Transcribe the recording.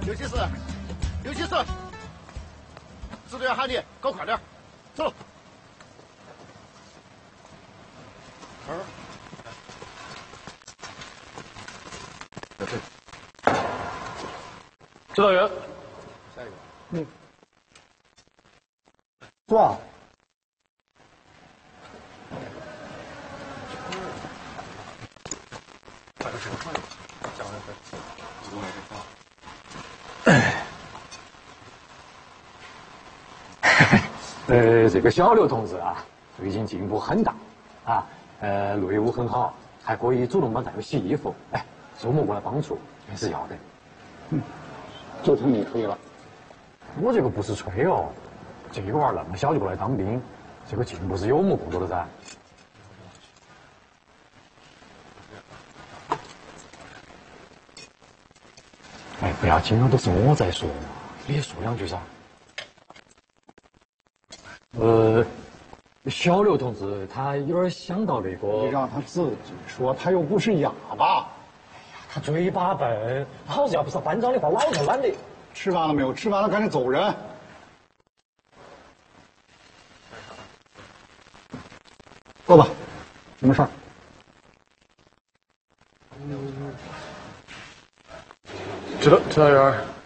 674，674，支队员喊你，搞快点，走。 指导员， 下一个。 坐。 快点吃饭，加完饭，自动来这饭。 这个小刘同志啊，最近进步很大啊，内务很好，还可以主动帮战友洗衣服，哎，周末过来帮助也是要的。 就凭你吹了。 我这个不是吹哦，这个娃儿那么小就过来当兵，这个进步是有目共睹的噻。哎，不要紧了，都是我在说嘛，你也说两句噻。小刘同志他有点想到那个， 你让他自己说，他又不是哑巴。 他嘴巴笨，老子要不是班长的话，老子懒得。 吃完了没有？吃完了赶紧走人。坐吧，什么事儿？ 指导员。